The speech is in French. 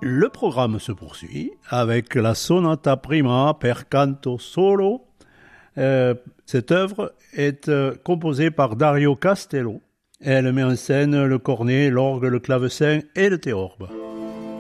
Le programme se poursuit avec la Sonata Prima per canto solo. Cette œuvre est composée par Dario Castello. Elle met en scène le cornet, l'orgue, le clavecin et le théorbe.